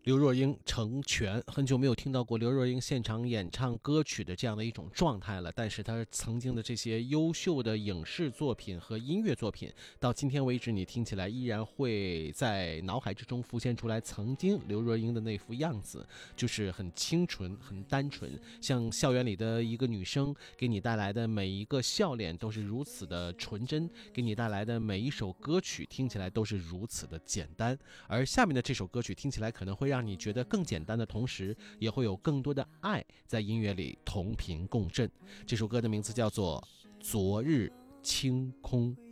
刘若英成全，很久没有听到过刘若英现场演唱歌曲的这样的一种状态了。但是她曾经的这些优秀的影视作品和音乐作品，到今天为止，你听起来依然会在脑海之中浮现出来曾经刘若英的那副样子，就是很清纯、很单纯，像校园里的一个女生，给你带来的每一个笑脸都是如此的纯真，给你带来的每一首歌曲听起来都是如此的简单。而下面的这首歌曲听起来可能会让你觉得更简单的同时，也会有更多的爱在音乐里同频共振。这首歌的名字叫做《昨日清空》。